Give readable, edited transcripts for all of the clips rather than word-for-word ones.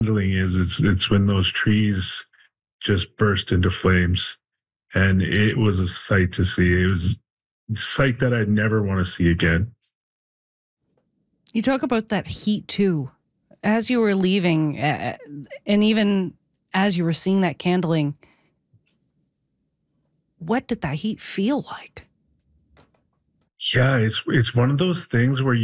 handling is it's when those trees just burst into flames, and it was a sight to see. It was a sight that I'd never want to see again. You talk about that heat too. As you were leaving, and even as you were seeing that candling, what did that heat feel like? Yeah, it's one of those things where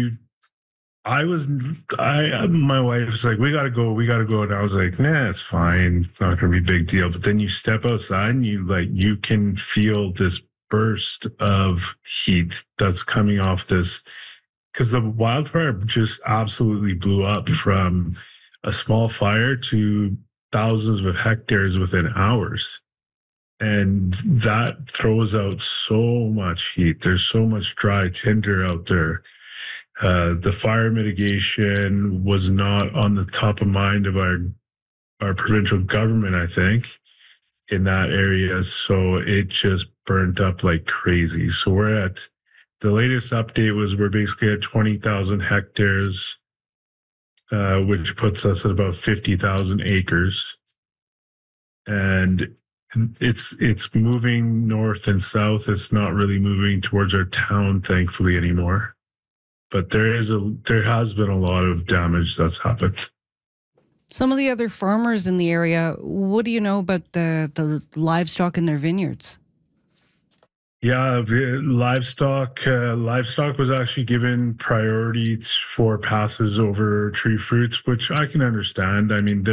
my wife was like, we gotta go, and I was like, nah, it's fine, it's not gonna be a big deal. But then you step outside and you can feel this burst of heat that's coming off this, because the wildfire just absolutely blew up from a small fire to thousands of hectares within hours. And that throws out so much heat. There's so much dry tinder out there. The fire mitigation was not on the top of mind of our provincial government, I think, in that area. So it just burnt up like crazy. So the latest update was we're basically at 20,000 hectares, which puts us at about 50,000 acres. And it's moving north and south. It's not really moving towards our town, thankfully, anymore. But there has been a lot of damage that's happened. Some of the other farmers in the area, what do you know about the livestock in their vineyards? Yeah, livestock was actually given priority for passes over tree fruits, which I can understand. I mean,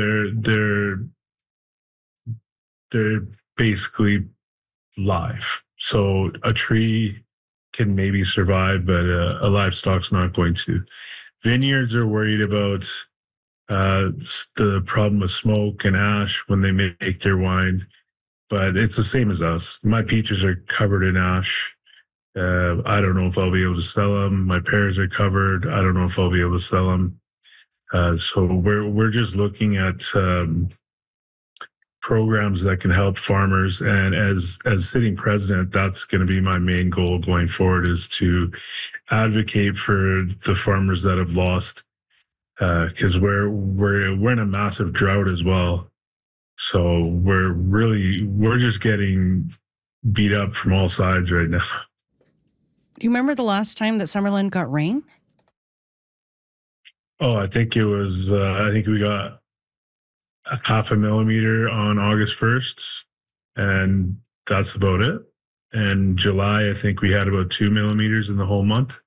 they're basically live. So a tree can maybe survive, but a livestock's not going to. Vineyards are worried about the problem of smoke and ash when they make their wine, but it's the same as us. My peaches are covered in ash. I don't know if I'll be able to sell them. My pears are covered. I don't know if I'll be able to sell them. So we're just looking at programs that can help farmers. And as sitting president, that's going to be my main goal going forward, is to advocate for the farmers that have lost, because we're in a massive drought as well. So we're just getting beat up from all sides right now. Do you remember the last time that Summerlin got rain? Oh, I think we got a half a millimeter on August 1st, and that's about it. And July, I think we had about 2 millimeters in the whole month.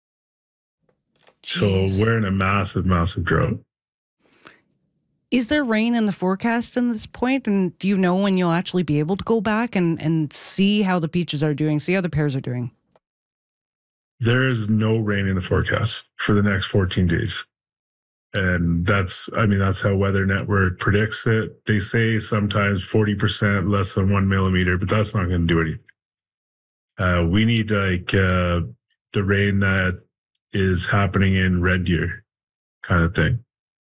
Jeez. So we're in a massive, massive drought. Is there rain in the forecast at this point? And do you know when you'll actually be able to go back and see how the peaches are doing, see how the pears are doing? There is no rain in the forecast for the next 14 days. And that's how Weather Network predicts it. They say sometimes 40% less than 1 millimeter, but that's not going to do anything. We need the rain that is happening in Red Deer kind of thing.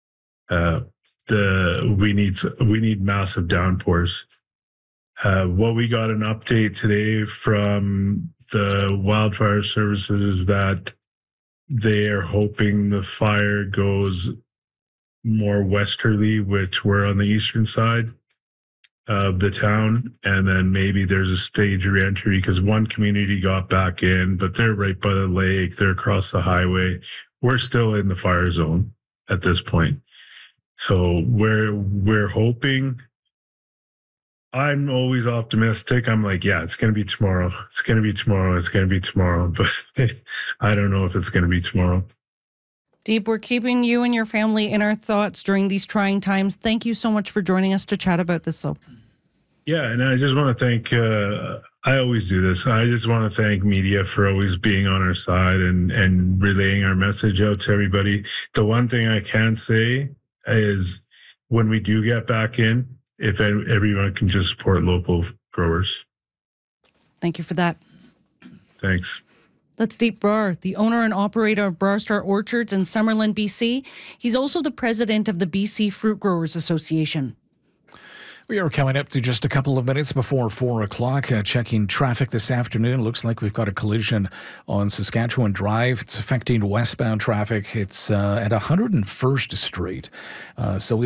We need massive downpours. What we got an update today from the wildfire services is that they are hoping the fire goes more westerly, which we're on the eastern side of the town, and then maybe there's a stage reentry, because one community got back in, but they're right by the lake, they're across the highway. We're still in the fire zone at this point. So we're hoping. I'm always optimistic. I'm like, yeah, it's going to be tomorrow. It's going to be tomorrow. It's going to be tomorrow. But I don't know if it's going to be tomorrow. Deep, we're keeping you and your family in our thoughts during these trying times. Thank you so much for joining us to chat about this, though. Yeah, and I just want to thank, I always do this. I just want to thank media for always being on our side and relaying our message out to everybody. The one thing I can say is when we do get back in, if everyone can just support local growers. Thank you for that. Thanks. That's Deep Brar, the owner and operator of Brarstar Orchards in Summerlin, BC. He's also the president of the BC Fruit Growers Association. We are coming up to just a couple of minutes before 4 o'clock. Checking traffic this afternoon. Looks like we've got a collision on Saskatchewan Drive. It's affecting westbound traffic. It's at 101st Street. So we